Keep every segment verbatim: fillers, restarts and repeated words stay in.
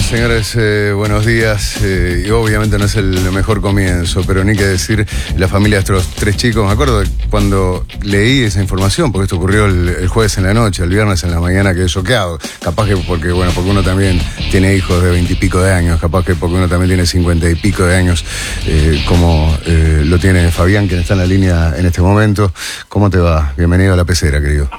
Señores, eh, buenos días. Eh, y obviamente no es el mejor comienzo, pero ni que decir la familia de estos tres chicos. Me acuerdo de cuando leí esa información, porque esto ocurrió el, el jueves en la noche, el viernes en la mañana quedé choqueado. Capaz que porque, bueno, porque uno también tiene hijos de veintipico de años, capaz que porque uno también tiene cincuenta y pico de años, eh, como eh, lo tiene Fabián, quien está en la línea en este momento. ¿Cómo te va? Bienvenido a La Pecera, querido.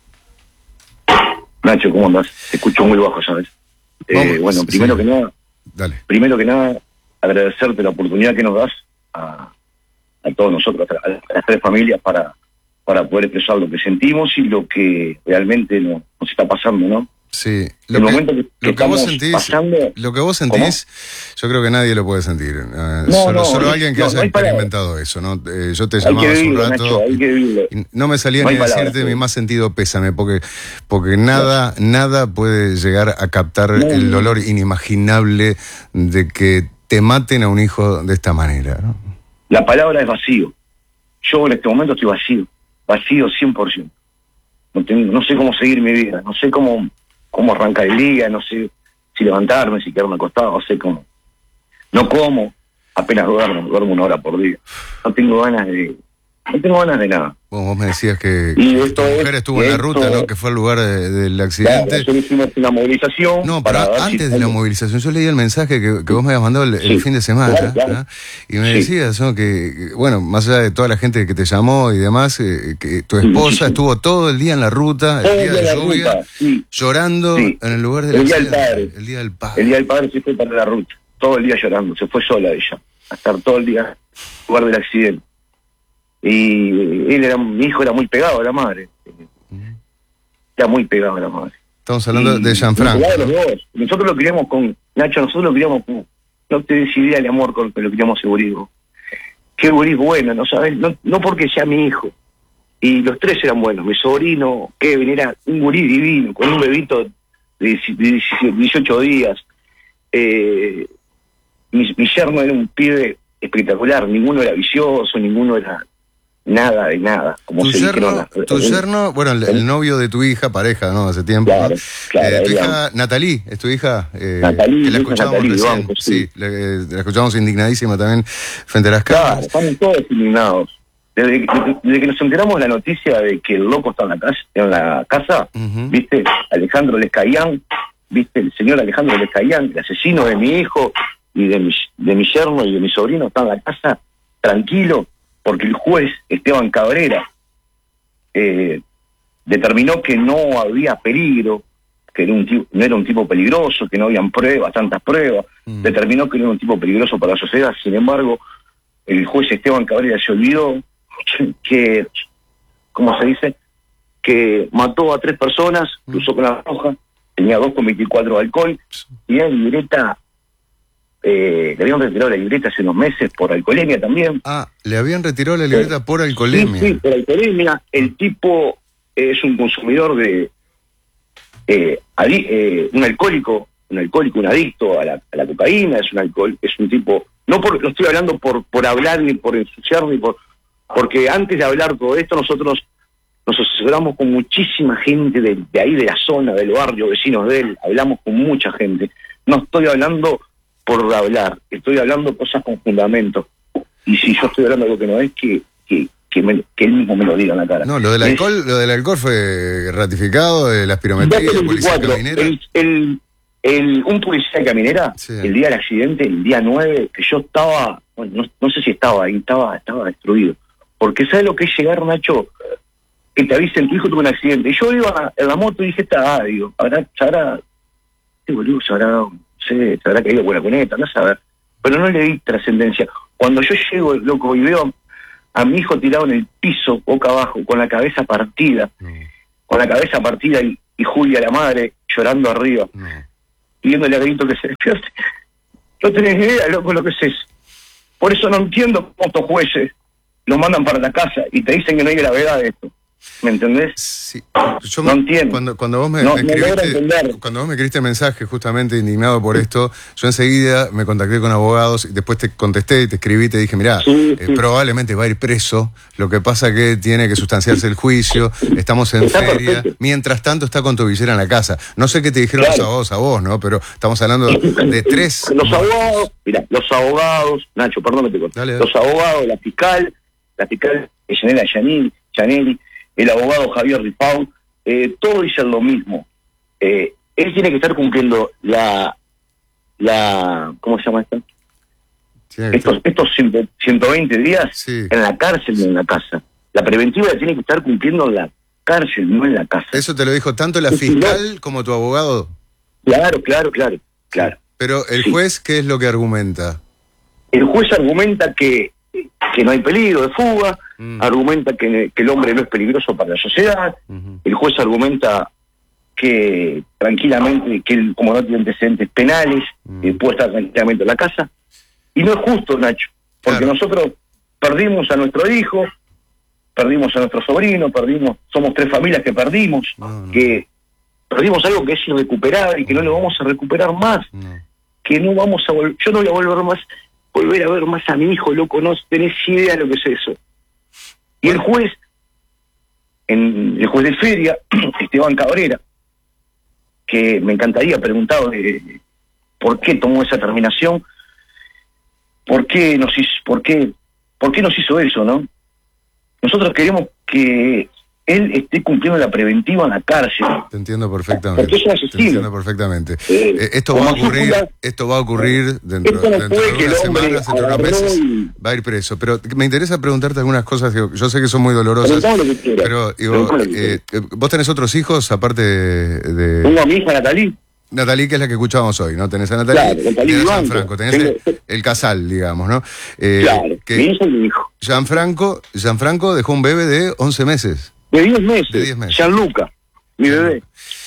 Nacho, ¿cómo andás? Te escucho muy bajo, ¿sabes? Eh, bueno, sí, primero sí. que nada, Dale. primero que nada, agradecerte la oportunidad que nos das a, a todos nosotros, a, a las tres familias, para, para poder expresar lo que sentimos y lo que realmente nos, nos está pasando, ¿no? Sí, lo El que, momento que, que lo que vos estamos sentís, pasando, lo que vos sentís, yo creo que nadie lo puede sentir. Uh, No, solo no, solo es- alguien que no, haya no hay experimentado eso, ¿no? Eh, yo te hay llamaba que hace un vivirlo, rato Nacho, hay que vivirlo. y no me salía No ni hay a decirte palabras, mi sí. más sentido pésame, porque porque nada nada puede llegar a captar No, el no. dolor inimaginable de que te maten a un hijo de esta manera, ¿no? La palabra es vacío. Yo en este momento estoy vacío, vacío cien por ciento. No, tengo, no sé cómo seguir mi vida, no sé cómo, cómo arrancar el día, no sé si levantarme, si quedarme acostado, no sé cómo. No como, apenas duermo, duermo una hora por día. No tengo ganas de, no tengo ganas de nada. Vos, vos me decías que, Y que esto tu mujer es- estuvo en la esto- ruta, ¿no? Que fue al lugar de- del Claro, accidente. nosotros hicimos una movilización. No, para pero ver antes si- de la movilización, yo leí el mensaje que, que vos me habías mandado el, el Sí, fin de semana, claro, claro. ¿no? Y me Sí. decías, ¿no? que, que, bueno, más allá de toda la gente que te llamó y demás, eh, que tu Sí, esposa muchísimo. estuvo todo el día en la ruta, Todo el el día día de en la lluvia, ruta, sí. llorando Sí. en el lugar del El día del accidente. padre. El día del padre. El día del padre se fue para la ruta, todo el día llorando, se fue sola ella, a estar todo el día en el lugar del accidente. Y él era, mi hijo era muy pegado a la madre, era muy pegado a la madre. Estamos hablando Y- de Gianfranco, y pegado a ¿no? los dos. Nosotros lo criamos con, Nacho, nosotros lo criamos con, no te des idea el amor con que lo criamos a Gurigo. Qué Gurigo bueno, ¿no sabes? No, no porque sea mi hijo. Y los tres eran buenos. Mi sobrino, Kevin, era un gurí divino, con un bebito de dieciocho días. Eh, mi, mi yerno era un pibe espectacular, ninguno era vicioso, ninguno era nada de nada. Como Tu se dijeron yerno, las- tu yerno, bueno, el, el novio de tu hija, pareja, ¿no? Hace tiempo. Claro, ¿no? claro, Eh, tu digamos. hija, Natalie, ¿es tu hija? Eh, Natalie, que la mi hija escuchábamos Natalie, recién. Banco, sí, sí. la, la escuchábamos indignadísima también frente a las Claro, cámaras. estamos todos indignados. Desde, que- desde que nos enteramos de la noticia de que el loco está en la casa, en la casa Ujú. viste, Alejandro Lescayán, viste, el señor Alejandro Lescayán, el asesino de mi hijo y de mi, de mi yerno y de mi sobrino, está en la casa tranquilo, porque el juez Esteban Cabrera eh, determinó que no había peligro, que era un tipo, no era un tipo peligroso, que no habían pruebas, tantas pruebas, Mm. determinó que no era un tipo peligroso para la sociedad. Sin embargo, el juez Esteban Cabrera se olvidó que, ¿cómo se dice? Que mató a tres personas, cruzó con la roja, tenía dos con veinticuatro de alcohol, tenía libreta, eh, le habían retirado la libreta hace unos meses por alcoholemia también. Ah, le habían retirado la libreta por Sí, alcoholemia. sí, por alcoholemia. El tipo es un consumidor de, eh, adi- eh, un alcohólico, un alcohólico, un adicto a la, a la cocaína, es un alcohol, es un tipo, no por, no estoy hablando por, por hablar ni por ensuciar ni por, porque antes de hablar todo esto nosotros nos asesoramos con muchísima gente de, de ahí, de la zona, del barrio, vecinos de él, hablamos con mucha gente. No estoy hablando por hablar, estoy hablando cosas con fundamento. Y si yo estoy hablando de algo que no es, que, que, que, me- que él mismo me lo diga en la cara. No, lo del Es- alcohol, lo del alcohol fue ratificado, de la espirometría, de policía veinticuatro, caminera. el, el, el, un policía de caminera, Sí. el día del accidente, el día nueve, que yo estaba, bueno, no, no sé si estaba ahí, estaba, estaba destruido. Porque ¿sabes lo que es llegar, Nacho? Que te avisen, tu hijo tuvo un accidente. Y yo iba en la moto y dije, está, ah, digo, habrá, se habrá, este boludo se habrá, no sé, se habrá caído por la cuneta, no saber. Pero no le di trascendencia. Cuando yo llego, loco, y veo a mi hijo tirado en el piso, boca abajo, con la cabeza partida, No, con la cabeza partida y, y Julia, la madre, llorando arriba, no. pidiéndole a Grito que se despierte. No tenés ni idea, loco, lo que es eso. Por eso no entiendo cómo estos jueces los mandan para la casa y te dicen que no hay gravedad de esto. ¿Me entendés? Sí. Yo no me, entiendo. Cuando, cuando vos me, no, me no escribiste, cuando vos me escribiste mensaje justamente indignado por esto, yo enseguida me contacté con abogados y después te contesté y te escribí y te dije, mirá, sí, eh, sí. probablemente va a ir preso, lo que pasa que tiene que sustanciarse el juicio, estamos en Está feria, perfecto. mientras tanto está con tu billetera en la casa. No sé qué te dijeron Claro. los abogados a vos, ¿no? Pero estamos hablando de tres... Los abogados, mira, los abogados, Nacho, perdón que te corté. Dale, dale. Los abogados, la fiscal, la fiscal Yanela Yanelli, Yanelli, el abogado Javier Ripau, eh, todos dicen lo mismo. Eh, él tiene que estar cumpliendo la, la ¿cómo se llama esto? Estos, estos ciento veinte días sí. en la cárcel, no en la casa. La preventiva la tiene que estar cumpliendo en la cárcel, no en la casa. Eso te lo dijo tanto la fiscal como tu abogado. Claro, claro, claro, claro. Pero el sí. juez, ¿qué es lo que argumenta? El juez argumenta que, que no hay peligro de fuga, mm. argumenta que, que el hombre no es peligroso para la sociedad, uh-huh. el juez argumenta que tranquilamente, que él, como no tiene antecedentes penales, mm. eh, puede estar tranquilamente en la casa. Y no es justo, Nacho, porque claro. nosotros perdimos a nuestro hijo, perdimos a nuestro sobrino, perdimos, somos tres familias que perdimos, no, no. que perdimos algo que es irrecuperable y que no lo vamos a recuperar más, no. que no vamos a volver, yo no voy a volver más, volver a ver más a mi hijo, loco, no tenés idea de lo que es eso. Y el juez, en, el juez de feria, Esteban Cabrera, que me encantaría preguntarle por qué tomó esa terminación, por qué nos hizo, por qué, por qué nos hizo eso, ¿no? Nosotros queremos que él esté cumpliendo la preventiva en la cárcel. Te entiendo perfectamente. Porque es un asesino. Te entiendo perfectamente. Eh, eh, esto va a ocurrir, funda, esto va a ocurrir dentro, no dentro de unas semanas, dentro de unos meses, y... va a ir preso. Pero me interesa preguntarte algunas cosas que yo sé que son muy dolorosas. Pero, pero digo, eh, ¿vos tenés otros hijos aparte de...? Tengo a mi hija Natalí. Natalí, que es la que escuchábamos hoy, ¿no? Tenés a Natalí, claro, tenés a Gianfranco, tenés tengo... el, el casal, digamos, ¿no? Eh, claro, que mi hijo y mi hijo. Gianfranco, Gianfranco dejó un bebé de once meses. De diez meses. De diez meses. Gianluca, mi bebé.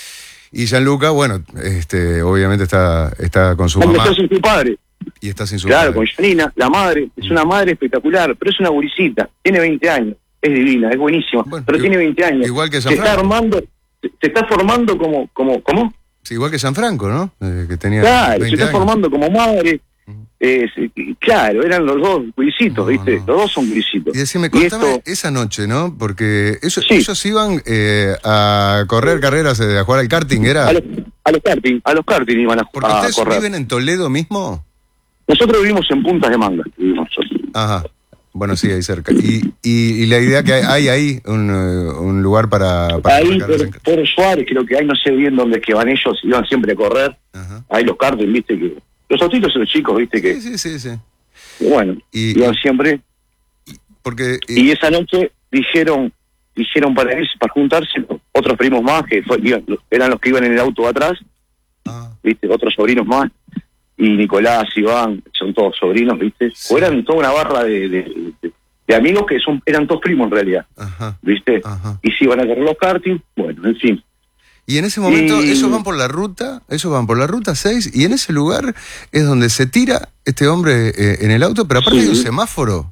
Y Gianluca, bueno, este, obviamente está, está con su mamá. Está sin su padre. Y está sin su claro, padre. Claro, con Janina, la madre. Es una madre espectacular, pero es una gurisita. Tiene veinte años. Es divina, es buenísima. Bueno, pero igual, tiene veinte años. Igual que Gianfranco. Se está armando, se está formando como, como, ¿cómo? Sí, igual que Gianfranco, ¿no? Eh, que tenía claro, veinte se está años. formando como madre. Eh, claro, eran los dos gurisitos, no, ¿viste? No. Los dos son gurisitos. Y decime, contame esto... esa noche, ¿no? Porque ellos, sí. ellos iban eh, a correr carreras, eh, a jugar al karting, ¿era? A los, a los karting, a los karting iban a, ¿Porque a ustedes correr. viven en Toledo mismo? Nosotros vivimos en Puntas de Manga. Ajá. Bueno, sí, ahí cerca. Y, y, y la idea que hay, hay ahí un, un lugar para... para ahí, por, por Suárez, creo que hay, no sé bien dónde es que van ellos, iban siempre a correr. Ajá. Ahí los karting, ¿viste? que Los autitos son los chicos, ¿viste? que Sí, sí, sí. sí. Y bueno, y, iban siempre... Porque, y, y esa noche dijeron, dijeron para irse, para juntarse, otros primos más, que fue, iban, eran los que iban en el auto atrás, ah. ¿viste? Otros sobrinos más. Y Nicolás, Iván, son todos sobrinos, ¿viste? Sí. O eran toda una barra de, de, de, de amigos que son eran todos primos en realidad, ajá, ¿viste? Ajá. Y si iban a correr los karting, bueno, en fin. Y en ese momento, y... ellos van por la ruta, ellos van por la ruta seis, y en ese lugar es donde se tira este hombre eh, en el auto, pero aparte sí. hay un semáforo.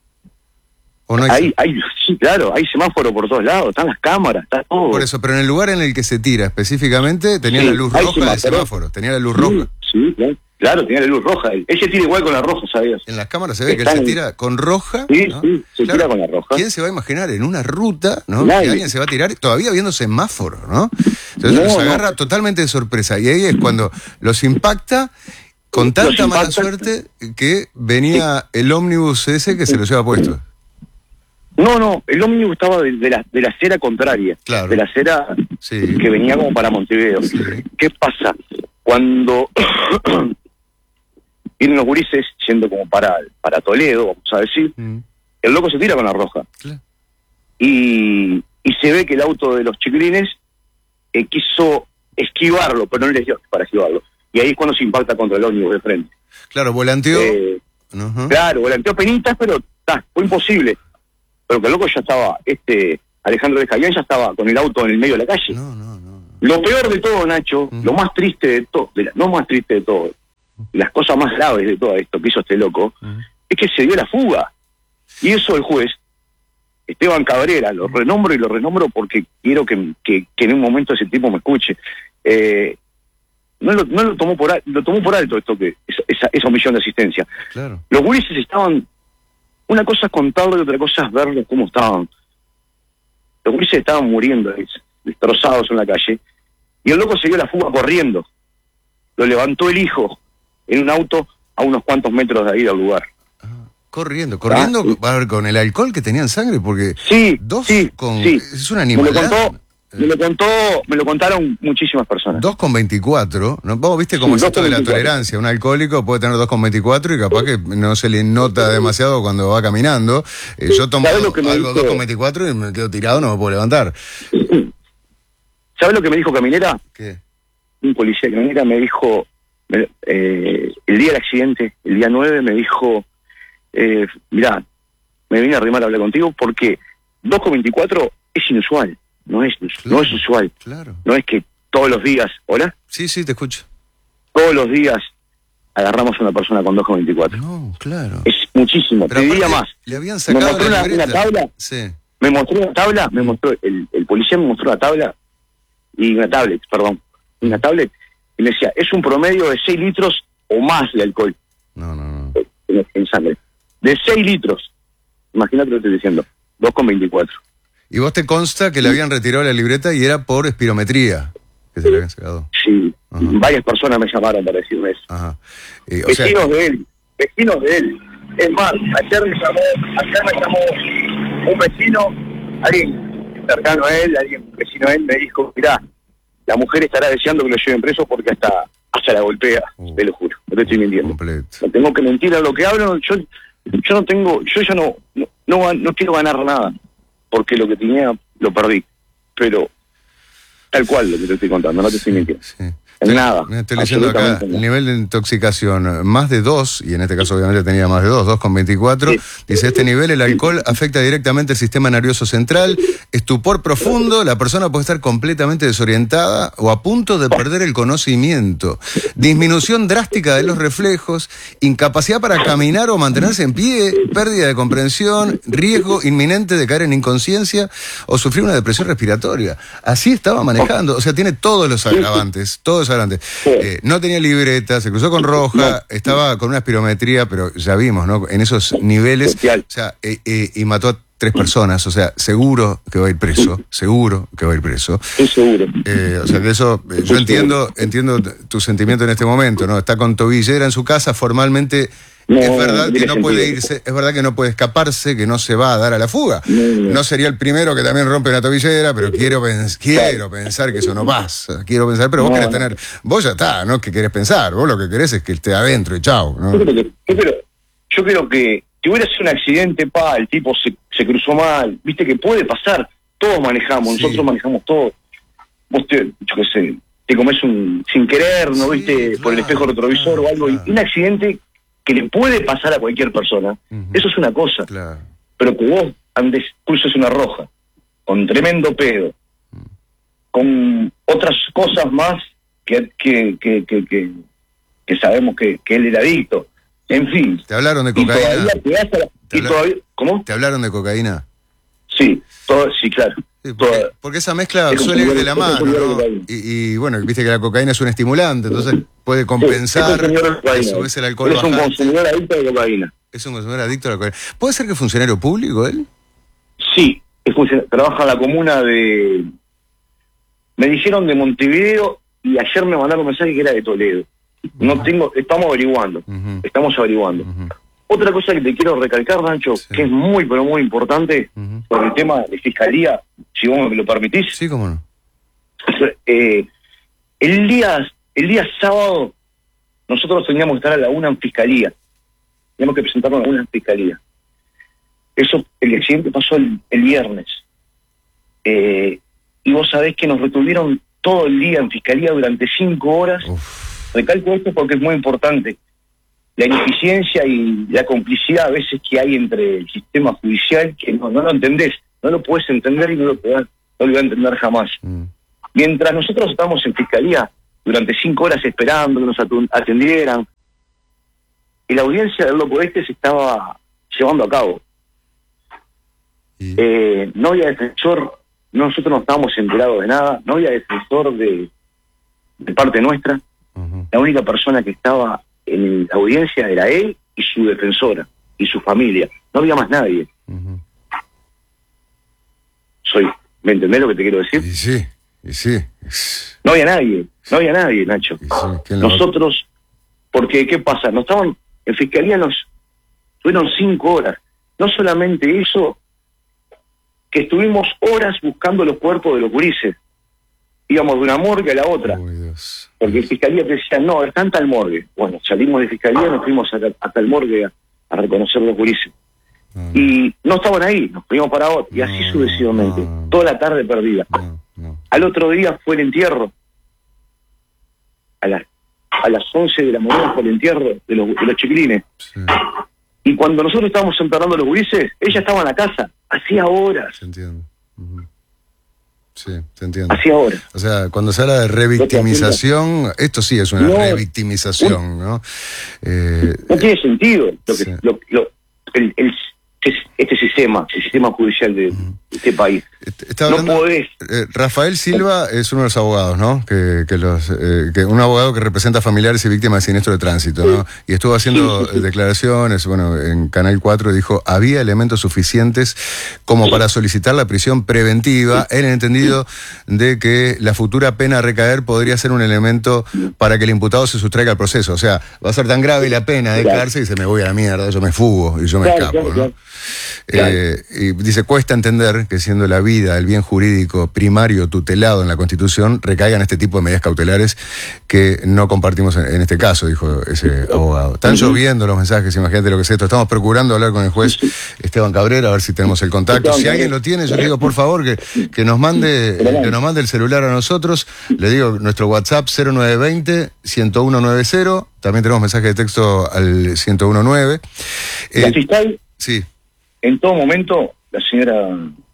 ¿O no hay, hay, hay Sí, claro, hay semáforo por todos lados, están las cámaras, está todo. Por eso, pero en el lugar en el que se tira específicamente, tenía sí, la luz roja del semáforo, tenía la luz sí, roja. Sí, claro. Claro, tenía la luz roja. Ella tira igual con la roja, ¿sabías? En las cámaras se ve que él se tira con roja. Sí, ¿no? sí, se claro. tira con la roja. ¿Quién se va a imaginar en una ruta, ¿no? Que alguien se va a tirar todavía viendo semáforo, ¿no? Entonces no, nos agarra no. totalmente de sorpresa. Y ahí es cuando los impacta con tanta mala suerte que venía el ómnibus ese que se lo lleva puesto. No, no, el ómnibus estaba de, de, la, de la acera contraria. Claro. De la acera sí. que venía como para Montevideo. Sí. ¿Qué pasa? Cuando... vienen los gurises yendo como para, para Toledo, vamos a decir, mm. el loco se tira con la roja. Claro. Y, y se ve que el auto de los chiquilines eh, quiso esquivarlo, pero no les dio para esquivarlo. Y ahí es cuando se impacta contra el ómnibus de frente. Claro, volanteó. Eh, uh-huh. Claro, volanteó penitas, pero ta, fue imposible. Pero que el loco ya estaba, este Alejandro de Javián ya estaba con el auto en el medio de la calle. No, no, no. Lo peor de todo, Nacho, uh-huh. lo más triste de todo, no más triste de todo, las cosas más graves de todo esto que hizo este loco, uh-huh. es que se dio la fuga. Y eso el juez Esteban Cabrera, lo renombro y lo renombro porque quiero que, que, que en un momento ese tipo me escuche. Eh, no lo, no lo tomó por alto, lo tomó por alto esto que esa, esa omisión de asistencia. Claro. Los gurises estaban, una cosa es contarlo y otra cosa es verlos cómo estaban. Los gurises estaban muriendo, destrozados en la calle, y el loco se dio la fuga corriendo. Lo levantó el hijo en un auto a unos cuantos metros de ahí del lugar. Corriendo, corriendo ah, sí. Con el alcohol que tenía en sangre, porque sí, dos sí, con sí. Es una animalidad. Me lo contó, me lo contó, me lo contaron muchísimas personas. dos con veinticuatro, ¿no? Vos viste cómo sí, es esto de la tolerancia. Un alcohólico puede tener dos con veinticuatro y capaz que no se le nota demasiado cuando va caminando. Eh, yo tomo algo dos con veinticuatro y me quedo tirado, no me puedo levantar. ¿Sabes lo que me dijo Caminera? ¿Qué? Un policía de Caminera me dijo, eh, el día del accidente, el día nueve, me dijo... Eh, mirá, me vine a arrimar a hablar contigo porque dos con veinticuatro es inusual, no es, claro, no es usual. Claro. No es que todos los días, ¿hola? Sí, sí, te escucho. Todos los días agarramos a una persona con dos con veinticuatro. No, claro. Es muchísimo, pero te diría más. Le habían sacado me mostró la una, una tabla, sí. me mostró una tabla, me mostró, el, el policía me mostró una tabla, y una tablet, perdón, una tablet, y me decía, es un promedio de seis litros o más de alcohol. No, no, no. En, en sangre. De seis litros. Imagínate lo que estoy diciendo. dos con veinticuatro. ¿Y vos te consta que le habían retirado la libreta y era por espirometría que se le habían sacado? Sí. Ajá. Varias personas me llamaron para decirme eso. Ajá. Eh, o vecinos sea... de él. Vecinos de él. Es más, ayer me llamó, ayer me llamó un vecino, alguien cercano a él, alguien vecino a él, me dijo, mirá, la mujer estará deseando que lo lleven preso porque hasta, hasta la golpea, uh, te lo juro. No te estoy mintiendo. Completo. No tengo que mentir a lo que hablo, yo... Yo no tengo, yo ya no, no, no, no quiero ganar nada, porque lo que tenía lo perdí, pero tal cual lo que te estoy contando, no te estoy mintiendo. Sí. En nada. Me estoy leyendo acá, el nivel de intoxicación, más de dos, y en este caso obviamente tenía más de dos, dos con veinticuatro, sí. Dice, este nivel, el alcohol afecta directamente el sistema nervioso central, estupor profundo, la persona puede estar completamente desorientada o a punto de perder el conocimiento, disminución drástica de los reflejos, incapacidad para caminar o mantenerse en pie, pérdida de comprensión, riesgo inminente de caer en inconsciencia o sufrir una depresión respiratoria. Así estaba manejando, o sea, tiene todos los agravantes, todos adelante. Eh, no tenía libreta, se cruzó con roja, estaba con una espirometría, pero ya vimos, ¿no? En esos niveles, o sea, eh, eh, y mató a tres personas, o sea, seguro que va a ir preso, seguro que va a ir preso. Sí, seguro. Eh, o sea, que eso, eh, yo entiendo, entiendo tu sentimiento en este momento, ¿no? Está con tobillera en su casa, formalmente. No, es verdad que no puede irse, es verdad que no puede escaparse, que no se va a dar a la fuga. No, no. no sería el primero que también rompe la tobillera, pero quiero, pens quiero pensar que eso no pasa. Quiero pensar, pero vos no, querés no. tener, vos ya está, ¿no? ¿Qué querés pensar? Vos lo que querés es que esté adentro y chau, ¿no? Yo creo que, yo creo, yo creo que si hubiera sido un accidente, pa, el tipo se, se cruzó mal, viste que puede pasar, todos manejamos, sí. Nosotros manejamos todos. Vos te, yo qué sé, te comes un sin querer, ¿no? Sí, viste, claro, por el espejo retrovisor claro, o algo, claro. Y un accidente que le puede pasar a cualquier persona, uh-huh. Eso es una cosa, claro. Pero que vos andes, cruces una roja, con tremendo pedo, uh-huh. Con otras cosas más que que que que, que, que sabemos que, que él era adicto, en fin. ¿Te hablaron de cocaína? Y todavía te hace la, ¿Te y habla... todavía, ¿cómo? ¿Te hablaron de cocaína? Sí, todo, sí, claro. Sí, porque, todo, porque esa mezcla suele ir de la mano, ¿no? Y, y bueno, viste que la cocaína es un estimulante, entonces puede compensar sí, es a su vez el alcohol es bajante. un consumidor adicto de cocaína. Es un consumidor adicto a la cocaína. ¿Puede ser que funcionario público él? Sí, es trabaja en la comuna de... Me dijeron de Montevideo y ayer me mandaron un mensaje que era de Toledo. No uh-huh. tengo, estamos averiguando, uh-huh. estamos averiguando. Uh-huh. Otra cosa que te quiero recalcar, Nacho, sí. Que es muy, pero muy importante, uh-huh. Por el tema de fiscalía, si vos me lo permitís. Sí, cómo no. Eh, el día el día sábado, nosotros teníamos que estar a la una en fiscalía. Teníamos que presentarnos a la una en fiscalía. Eso, el accidente pasó el, el viernes. Eh, y vos sabés que nos retuvieron todo el día en fiscalía durante cinco horas. Uf. Recalco esto porque es muy importante. La ineficiencia y la complicidad a veces que hay entre el sistema judicial, que no, no lo entendés, no lo puedes entender y no lo, podás, no lo voy a entender jamás. Mm. Mientras nosotros estamos en fiscalía durante cinco horas esperando que nos atendieran, y la audiencia del loco este se estaba llevando a cabo. ¿Y? Eh, no había defensor, nosotros no estábamos enterados de nada, no había defensor de, de parte nuestra. Uh-huh. La única persona que estaba en la audiencia era él y su defensora y su familia, no había más nadie. Uh-huh. Soy, ¿me entendés lo que te quiero decir? Y sí, y sí. No había nadie, no había nadie, Nacho. Sí, nosotros, porque ¿qué pasa? Nos estaban, en fiscalía nos fueron cinco horas. No solamente eso, que estuvimos horas buscando los cuerpos de los gurises. Íbamos de una morgue a la otra. Oh, Dios. Porque en fiscalía te decían, no, están tal morgue. Bueno, salimos de fiscalía, nos fuimos hasta el morgue a, a reconocer los gurises. No, no. Y no estaban ahí, nos fuimos para otro, y así no, sucesivamente. No, no. Toda la tarde perdida. No, no. Al otro día fue el entierro. A las, a las once de la mañana fue el entierro de los, de los chiquilines. Sí. Y cuando nosotros estábamos enterrando a los gurises, ella estaba en la casa, hacía horas. Se entiende. Uh-huh. Sí, te entiendo. Hacía horas. O sea, cuando se habla de revictimización, esto sí es una no, revictimización, ¿no? Eh, no tiene sentido. Lo que, sí. lo, lo, el, el, este sistema, el sistema judicial de uh-huh. este país. Está hablando, no podés. Eh, Rafael Silva es uno de los abogados, ¿no? Que, que los, eh, que un abogado que representa familiares y víctimas de siniestro de tránsito, ¿no? Y estuvo haciendo sí, sí, sí. declaraciones, bueno, en Canal cuatro dijo, había elementos suficientes como para solicitar la prisión preventiva, en el entendido de que la futura pena a recaer podría ser un elemento para que el imputado se sustraiga al proceso. O sea, va a ser tan grave la pena de cárcel y se me voy a la mierda, yo me fugo y yo me claro, escapo, claro, ¿no? Claro. Eh, y dice, cuesta entender que siendo la vida, el bien jurídico primario tutelado en la Constitución, recaigan este tipo de medidas cautelares que no compartimos en, en este caso, dijo ese abogado. Están lloviendo los mensajes, imagínate lo que es esto. Estamos procurando hablar con el juez Esteban Cabrera, a ver si tenemos el contacto. Si alguien lo tiene, yo le digo, por favor, que, que nos mande que nos mande el celular a nosotros. Le digo, nuestro WhatsApp cero nueve veinte, ciento uno noventa. También tenemos mensaje de texto al ciento diecinueve. Eh, ¿La fiscal? Sí. En todo momento, la señora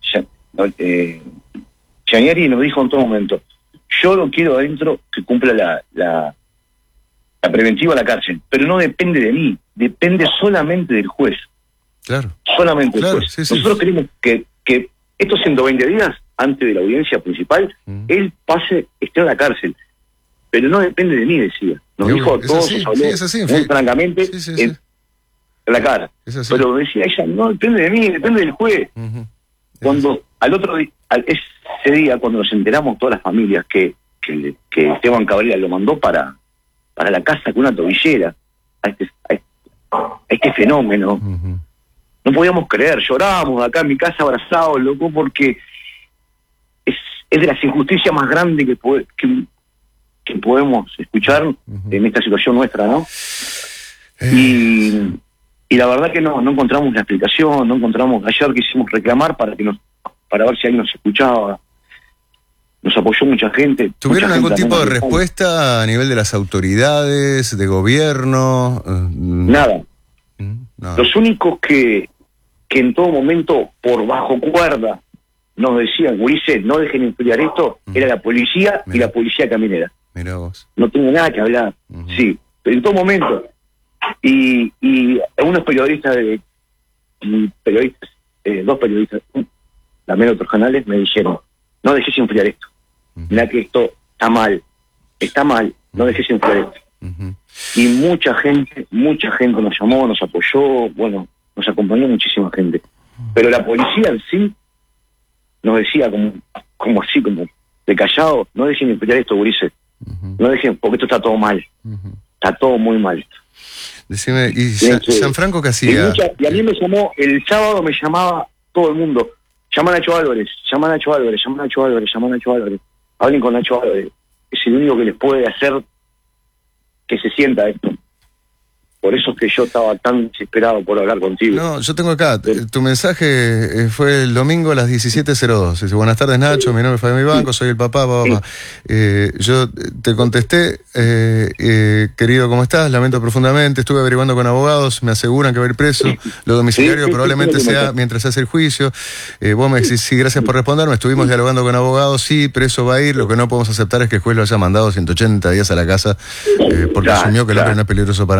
eh, Chanieri nos dijo en todo momento, yo lo quiero adentro que cumpla la, la, la preventiva a la cárcel, pero no depende de mí, depende solamente del juez. Claro. Solamente claro, del juez. Sí, sí, Nosotros sí. queremos que, que estos ciento veinte días, antes de la audiencia principal, mm. él pase, esté en la cárcel. Pero no depende de mí, decía. Nos Yo, dijo a todos, así, nos habló sí, es así, muy francamente, sí, sí, sí. En, en la cara. Pero decía ella, no depende de mí, depende del juez. Uh-huh. Cuando al otro día, al, ese día, cuando nos enteramos todas las familias que, que, que Esteban Cabrera lo mandó para, para la casa con una tobillera, a este, a este, a este fenómeno, uh-huh. no podíamos creer, llorábamos acá en mi casa abrazados, loco, porque es, es de las injusticias más grandes que, puede, que, que podemos escuchar uh-huh. en esta situación nuestra, ¿no? Eh. Y... Y la verdad que no, no encontramos la explicación, no encontramos, ayer quisimos reclamar para que nos, para ver si alguien nos escuchaba, nos apoyó mucha gente. ¿Tuvieron mucha algún gente tipo de respuesta a nivel de las autoridades, de gobierno? Nada. No. Los únicos que, que en todo momento, por bajo cuerda, nos decían, gurises, no dejen enfriar esto, uh-huh. era la policía Mirá. y la policía caminera. Mirá vos. No tengo nada que hablar, uh-huh. sí, pero en todo momento... Y, y algunos periodistas, de, periodistas eh, dos periodistas, también otros canales, me dijeron, no dejes enfriar esto. Uh-huh. Mirá que esto está mal, está mal, no dejes enfriar esto. Uh-huh. Y mucha gente, mucha gente nos llamó, nos apoyó, bueno, nos acompañó muchísima gente. Uh-huh. Pero la policía en sí nos decía como, como así, como de callado, no dejen enfriar esto, gurises. Uh-huh. No dejen, porque esto está todo mal. Uh-huh. Está todo muy mal. Decime, ¿y San, Sanfranco qué hacía? Y, mucha, y a mí me llamó, el sábado me llamaba todo el mundo. Llama a Nacho Álvarez, llama a Nacho Álvarez, llama a Nacho Álvarez, llama a Nacho Álvarez. Hablen con Nacho Álvarez. Es el único que les puede hacer que se sienta esto. Por eso es que yo estaba tan desesperado por hablar contigo. No, yo tengo acá, Pero, tu mensaje fue el domingo a las diecisiete cero dos. Dice, buenas tardes Nacho, mi nombre es Fabián Banco, soy el papá, papá. Sí. Eh, yo te contesté, eh, eh, querido, ¿cómo estás? Lamento profundamente, estuve averiguando con abogados, me aseguran que va a ir preso. Lo domiciliario sí, sí, probablemente sí, sí, sea mientras se hace el juicio. Eh, vos me decís, sí, gracias por responderme, estuvimos sí. dialogando con abogados, sí, preso va a ir. Lo que no podemos aceptar es que el juez lo haya mandado ciento ochenta días a la casa eh, porque claro, asumió que el hombre no es peligroso para